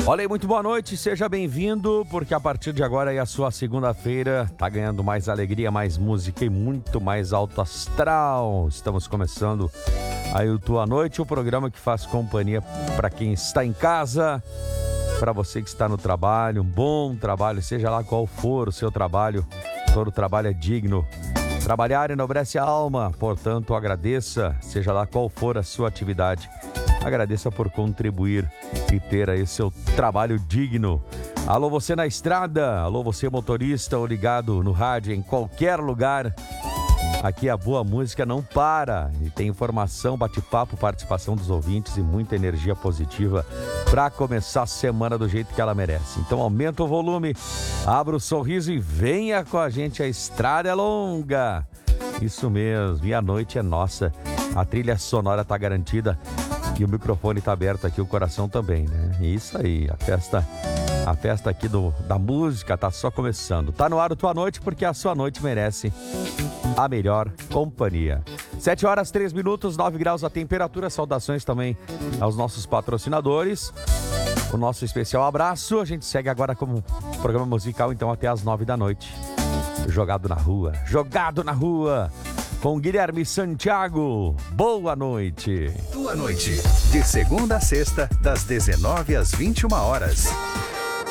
Olha aí, muito boa noite, seja bem-vindo, porque a partir de agora aí a sua segunda-feira tá ganhando mais alegria, mais música e muito mais alto astral. Estamos começando aí o Tua Noite, o programa que faz companhia para quem está em casa, para você que está no trabalho, um bom trabalho, seja lá qual for o seu trabalho, todo trabalho é digno. Trabalhar enobrece a alma, portanto agradeça, seja lá qual for a sua atividade. Agradeça por contribuir e ter aí seu trabalho digno. Alô, você na estrada, alô, você motorista ou ligado no rádio em qualquer lugar. Aqui a boa música não para e tem informação, bate-papo, participação dos ouvintes e muita energia positiva para começar a semana do jeito que ela merece. Então aumenta o volume, abra o sorriso e venha com a gente, a estrada é longa. Isso mesmo, e a noite é nossa, a trilha sonora tá garantida. E o microfone tá aberto aqui, o coração também, né? Isso aí, a festa aqui da música tá só começando. Tá no ar o Tua Noite, porque a sua noite merece a melhor companhia. 7 horas, 3 minutos, 9 graus a temperatura. Saudações também aos nossos patrocinadores. O nosso especial abraço. A gente segue agora como programa musical, então, até as 9 da noite. Jogado na rua. Com Guilherme Santiago. Boa noite. Tua Noite, de segunda a sexta, das 19 às 21 horas.